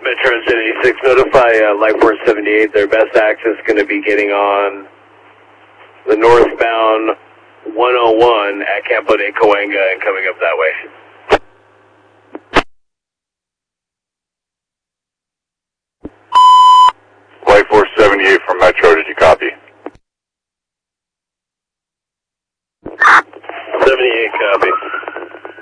Metro 76, notify Light Force 78 their best access is going to be getting on the northbound 101 at Campo de Cahuenga and coming up that way.